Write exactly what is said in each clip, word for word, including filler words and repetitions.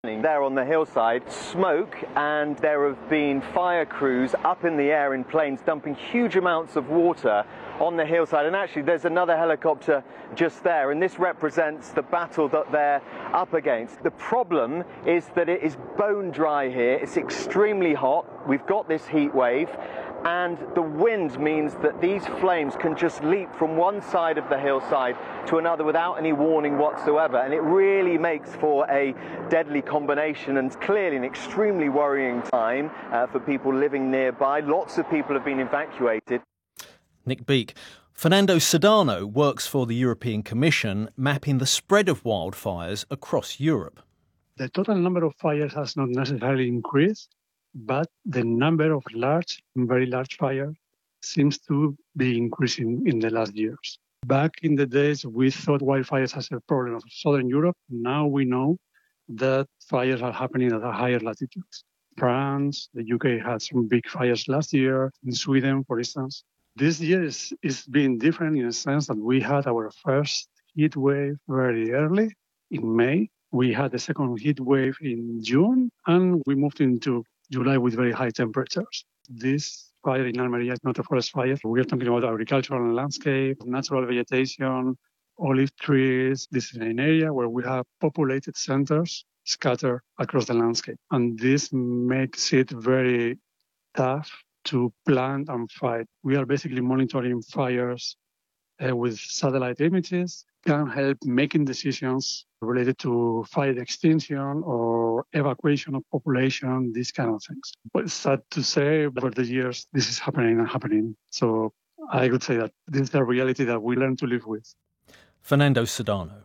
There on the hillside, smoke, and there have been fire crews up in the air in planes dumping huge amounts of water on the hillside. And actually there's another helicopter just there, and this represents the battle that they're up against. The problem is that it is bone dry here. It's extremely hot. We've got this heat wave, and the wind means that these flames can just leap from one side of the hillside to another without any warning whatsoever, and it really makes for a deadly combination and clearly an extremely worrying time uh, for people living nearby. Lots of people have been evacuated. Nick Beake. Fernando Sedano works for the European Commission, mapping the spread of wildfires across Europe. The total number of fires has not necessarily increased, but the number of large, very large fires seems to be increasing in the last years. Back in the days, we thought wildfires as a problem of Southern Europe. Now we know that fires are happening at higher latitudes. France, the U K had some big fires last year, in Sweden, for instance. This year is, is being different in a sense that we had our first heat wave very early in May. We had the second heat wave in June, and we moved into July with very high temperatures. This fire in Almería is not a forest fire. We are talking about agricultural and landscape, natural vegetation, olive trees. This is an area where we have populated centers scattered across the landscape. And this makes it very tough to plant and fight. We are basically monitoring fires uh, with satellite images, can help making decisions related to fire extinction or evacuation of population, these kind of things. But it's sad to say, over the years, this is happening and happening. So I would say that this is a reality that we learn to live with. Fernando Sedano.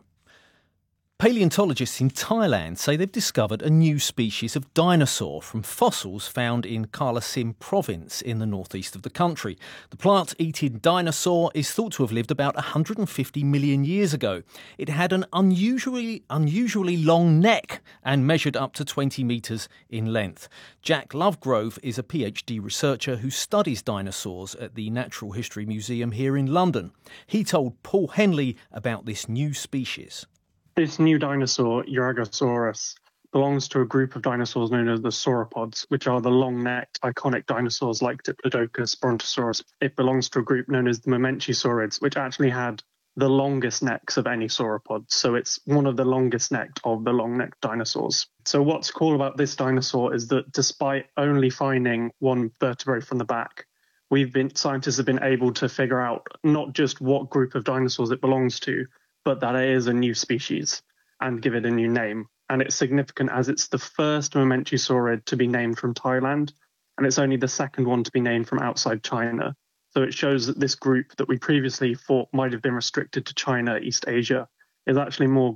Paleontologists in Thailand say they've discovered a new species of dinosaur from fossils found in Kalasim province in the northeast of the country. The plant-eating dinosaur is thought to have lived about one hundred fifty million years ago. It had an unusually, unusually long neck and measured up to twenty metres in length. Jack Lovegrove is a PhD researcher who studies dinosaurs at the Natural History Museum here in London. He told Paul Henley about this new species. This new dinosaur, Uragosaurus, belongs to a group of dinosaurs known as the sauropods, which are the long-necked, iconic dinosaurs like Diplodocus, Brontosaurus. It belongs to a group known as the Mamenchisaurids, which actually had the longest necks of any sauropod. So it's one of the longest necked of the long-necked dinosaurs. So what's cool about this dinosaur is that despite only finding one vertebrae from the back, we've been scientists have been able to figure out not just what group of dinosaurs it belongs to, but that it is a new species and give it a new name. And it's significant as it's the first Mamenchisaurid to be named from Thailand, and it's only the second one to be named from outside China. So it shows that this group that we previously thought might have been restricted to China, East Asia, is actually more